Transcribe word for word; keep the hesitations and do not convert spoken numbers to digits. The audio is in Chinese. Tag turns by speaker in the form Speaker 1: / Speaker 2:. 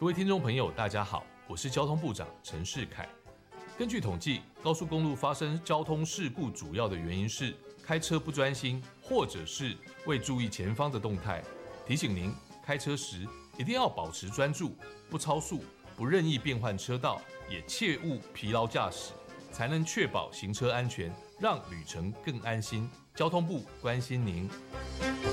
Speaker 1: 各位听众朋友，大家好，我是交通部长陈世凯。根据统计，高速公路发生交通事故主要的原因是开车不专心，或者是未注意前方的动态。提醒您，开车时一定要保持专注，不超速，不任意变换车道，也切勿疲劳驾驶，才能确保行车安全，让旅程更安心。交通部关心您。